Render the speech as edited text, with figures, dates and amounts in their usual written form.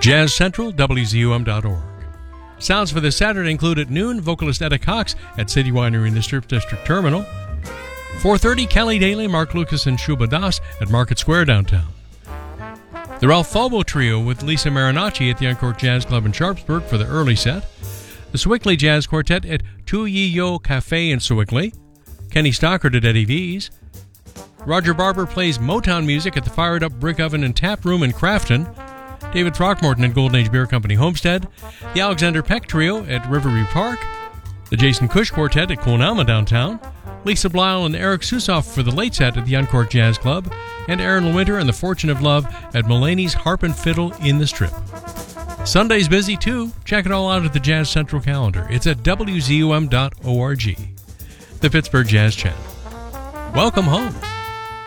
Jazz Central, WZUM.org. Sounds for this Saturday include at noon, vocalist Etta Cox at City Winery in the Strip District Terminal. 4:30, Kelly Daly, Mark Lucas, and Shuba Das at Market Square downtown. The Ralph Falbo Trio with Lisa Marinacci at the Encore Jazz Club in Sharpsburg for the early set. The Sewickley Jazz Quartet at Tu Yi Yo Cafe in Sewickley. Kenny Stockard at Eddie V's. Roger Barber plays Motown music at the Fired Up Brick Oven and Tap Room in Crafton. David Throckmorton at Golden Age Beer Company Homestead. The Alexander Peck Trio at Riverview Park. The Jason Cush Quartet at Coonalma downtown. Lisa Blyle and Eric Susoff for the late set at the Uncork Jazz Club. And Aaron LeWinter and the Fortune of Love at Mulaney's Harp and Fiddle in the Strip. Sunday's busy too. Check it all out at the Jazz Central calendar. It's at WZUM.org. The Pittsburgh Jazz Channel. Welcome home.